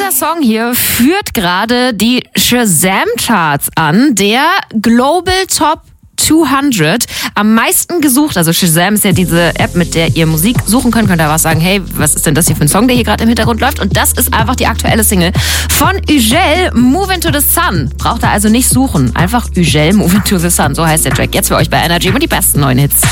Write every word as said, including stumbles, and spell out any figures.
Dieser Song hier führt gerade die Shazam-Charts an, der Global Top zweihundert, am meisten gesucht. Also Shazam ist ja diese App, mit der ihr Musik suchen könnt. Könnt ihr was sagen, hey, was ist denn das hier für ein Song, der hier gerade im Hintergrund läuft? Und das ist einfach die aktuelle Single von Ugel, Move Into The Sun. Braucht ihr also nicht suchen. Einfach Ugel, Move Into The Sun. So heißt der Track. Jetzt für euch bei Energy und die besten neuen Hits.